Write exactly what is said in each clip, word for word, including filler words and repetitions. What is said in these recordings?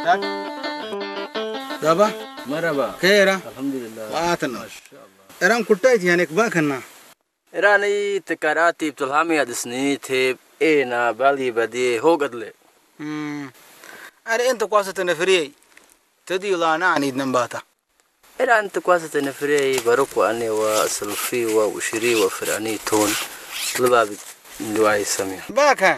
Daba? Marhaba. Khaira? Alhamdulillah. Waatan. Mashallah. Eran kutayti yani kubakana. Irani takarati tulhami adisni te ena bali badi hogadle. Hmm. Ari inta kwasata nafriyay. Tadi lana anid nambata. Iran takwasata nafriyay baruku ani wa sulfi wa ushiri wa firani ton. Lubabi nduai samia. Baka.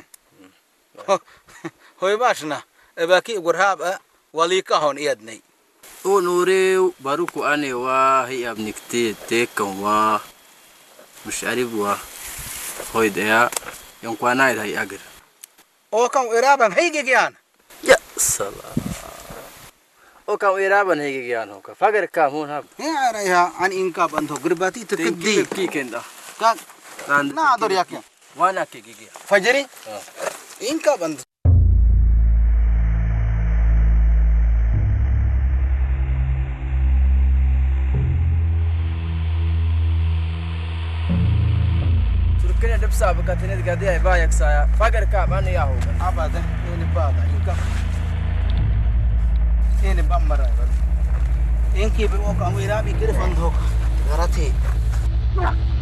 Hoy bashna. Baki gurhab walika hon iyadnay. O nure baruku ani wa hi abnikti tekan wa مشارب وا هوي ديا ينقوانا هاي أجر أو كم إرابن هيجي جيان يا سلام أو كم إرابن هيجي جيان هوكا فقر كم هون هاب يا ريها عن إنكاب أنتو قرباتي تكدي كي كندا كان نا دور ياكين وانا كي جي فجري إنكاب أنتو كنا دبسا بكاتني دقادية بايك سايا فقر كاب أنا ياهو أبدا إني بادا إنكا إني بامرا إنكي بوكا ويرابي كيف أنتو غراتي